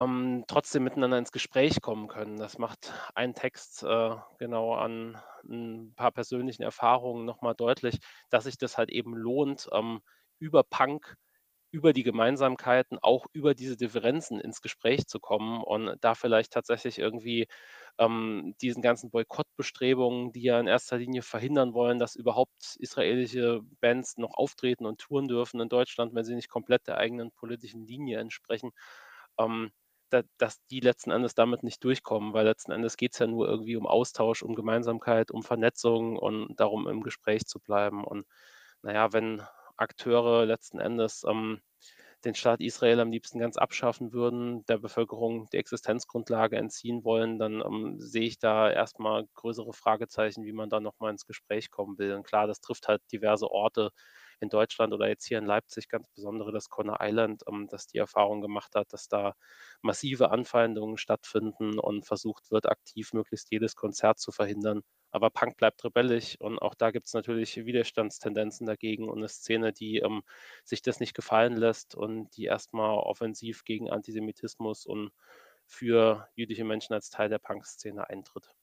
trotzdem miteinander ins Gespräch kommen können. Das macht ein Text, genau an ein paar persönlichen Erfahrungen noch mal deutlich, dass sich das halt eben lohnt, über Punk, über die Gemeinsamkeiten, auch über diese Differenzen ins Gespräch zu kommen und da vielleicht tatsächlich irgendwie, diesen ganzen Boykottbestrebungen, die ja in erster Linie verhindern wollen, dass überhaupt israelische Bands noch auftreten und touren dürfen in Deutschland, wenn sie nicht komplett der eigenen politischen Linie entsprechen, ähm, dass die letzten Endes damit nicht durchkommen, weil letzten Endes geht's ja nur irgendwie um Austausch, um Gemeinsamkeit, um Vernetzung und darum, im Gespräch zu bleiben. Und na ja, wenn Akteure letzten Endes, den Staat Israel am liebsten ganz abschaffen würden, der Bevölkerung die Existenzgrundlage entziehen wollen, dann, sehe ich da erstmal größere Fragezeichen, wie man da noch mal ins Gespräch kommen will. Und klar, das trifft halt diverse Orte in Deutschland oder jetzt hier in Leipzig, ganz besondere das Conner Island, das die Erfahrung gemacht hat, dass da massive Anfeindungen stattfinden und versucht wird, aktiv möglichst jedes Konzert zu verhindern. Aber Punk bleibt rebellisch und auch da gibt es natürlich Widerstandstendenzen dagegen und eine Szene, die, sich das nicht gefallen lässt und die erstmal offensiv gegen Antisemitismus und für jüdische Menschen als Teil der Punkszene eintritt.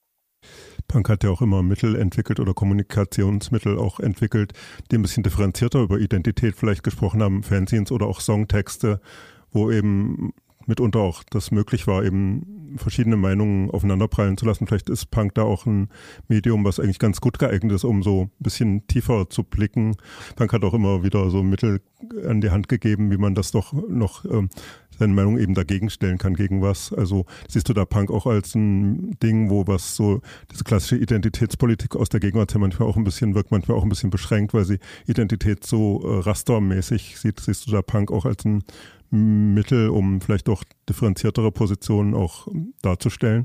Punk hat ja auch immer Mittel entwickelt oder Kommunikationsmittel auch entwickelt, die ein bisschen differenzierter über Identität vielleicht gesprochen haben, Fanzines oder auch Songtexte, wo eben mitunter auch das möglich war, eben verschiedene Meinungen aufeinanderprallen zu lassen. Vielleicht ist Punk da auch ein Medium, was eigentlich ganz gut geeignet ist, um so ein bisschen tiefer zu blicken. Punk hat auch immer wieder so Mittel an die Hand gegeben, wie man das doch noch seine Meinung eben dagegen stellen kann, gegen was. Also siehst du da Punk auch als ein Ding, wo was so diese klassische Identitätspolitik aus der Gegenwart ja manchmal auch ein bisschen wirkt, manchmal auch ein bisschen beschränkt, weil sie Identität so rastermäßig sieht. Siehst du da Punk auch als ein Mittel, um vielleicht auch differenziertere Positionen auch darzustellen?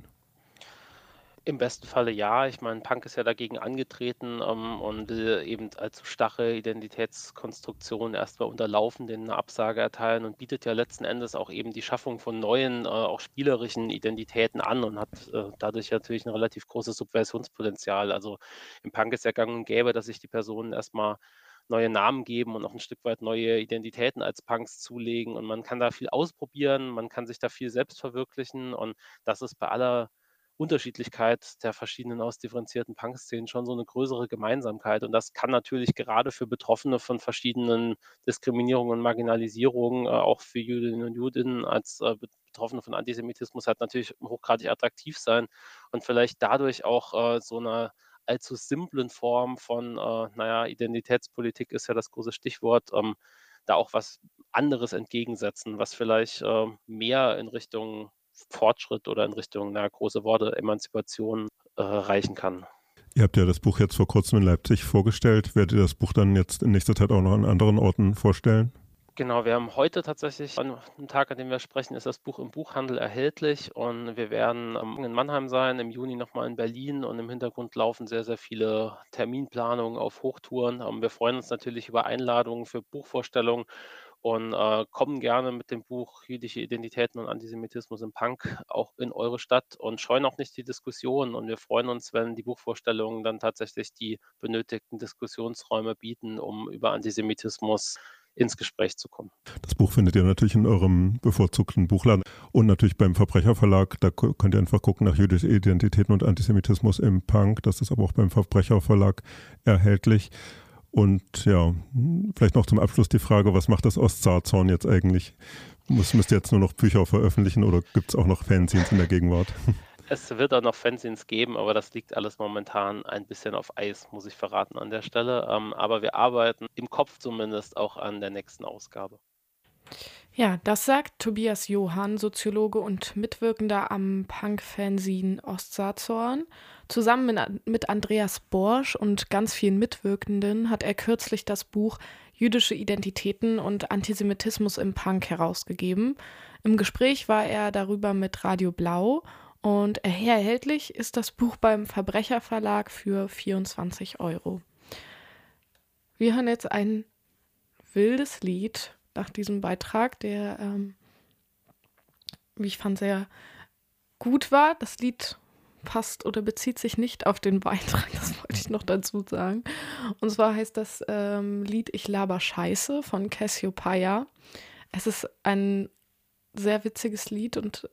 Im besten Falle ja. Ich meine, Punk ist ja dagegen angetreten, und will eben als so starre Identitätskonstruktion erst mal unterlaufen, denen 'ne Absage erteilen und bietet ja letzten Endes auch eben die Schaffung von neuen, auch spielerischen Identitäten an und hat, dadurch natürlich ein relativ großes Subversionspotenzial. Also, im Punk ist ja gang und gäbe, dass sich die Personen erst mal neue Namen geben und auch ein Stück weit neue Identitäten als Punks zulegen und man kann da viel ausprobieren, man kann sich da viel selbst verwirklichen und das ist bei aller Unterschiedlichkeit der verschiedenen ausdifferenzierten Punkszenen schon so eine größere Gemeinsamkeit. Und das kann natürlich gerade für Betroffene von verschiedenen Diskriminierungen und Marginalisierungen, auch für Jüdinnen und Juden als, Betroffene von Antisemitismus halt natürlich hochgradig attraktiv sein und vielleicht dadurch auch, so 'ner allzu simplen Form von, na ja, Identitätspolitik ist ja das große Stichwort, da auch was anderes entgegensetzen, was vielleicht, mehr in Richtung Fortschritt oder in Richtung, na, große Worte, Emanzipation, reichen kann. Ihr habt ja das Buch jetzt vor kurzem in Leipzig vorgestellt. Werdet ihr das Buch dann jetzt in nächster Zeit auch noch an anderen Orten vorstellen? Genau, wir haben heute tatsächlich an dem Tag, an dem wir sprechen, ist das Buch im Buchhandel erhältlich und wir werden, in Mannheim sein, im Juni noch mal in Berlin und im Hintergrund laufen sehr, sehr viele Terminplanungen auf Hochtouren. Wir freuen uns natürlich über Einladungen für Buchvorstellungen und, kommen gerne mit dem Buch „Jüdische Identitäten und Antisemitismus im Punk“ auch in eure Stadt und scheuen auch nicht die Diskussion. Und wir freuen uns, wenn die Buchvorstellungen dann tatsächlich die benötigten Diskussionsräume bieten, um über Antisemitismus ins Gespräch zu kommen. Das Buch findet ihr natürlich in eurem bevorzugten Buchladen und natürlich beim Verbrecherverlag. Da könnt ihr einfach gucken nach jüdische Identitäten und Antisemitismus im Punk. Das ist aber auch beim Verbrecherverlag erhältlich. Und ja, vielleicht noch zum Abschluss die Frage, was macht das Ostsaazorn jetzt eigentlich? Müsst ihr jetzt nur noch Bücher veröffentlichen oder gibt es auch noch Fanzines in der Gegenwart? Es wird auch noch Fanzines geben, aber das liegt alles momentan ein bisschen auf Eis, muss ich verraten an der Stelle. Aber wir arbeiten im Kopf zumindest auch an der nächsten Ausgabe. Ja, das sagt Tobias Johann, Soziologe und Mitwirkender am Punk-Fanzine Ostsaazorn. Zusammen mit Andreas Borsch und ganz vielen Mitwirkenden hat er kürzlich das Buch Jüdische Identitäten und Antisemitismus im Punk herausgegeben. Im Gespräch war er darüber mit Radio Blau und erhältlich ist das Buch beim Verbrecherverlag für 24 €. Wir hören jetzt ein wildes Lied nach diesem Beitrag, der, wie ich fand, sehr gut war. Das Lied passt oder bezieht sich nicht auf den Beitrag, das wollte ich noch dazu sagen. Und zwar heißt das Lied Ich laber Scheiße von Cassiopeia. Es ist ein sehr witziges Lied und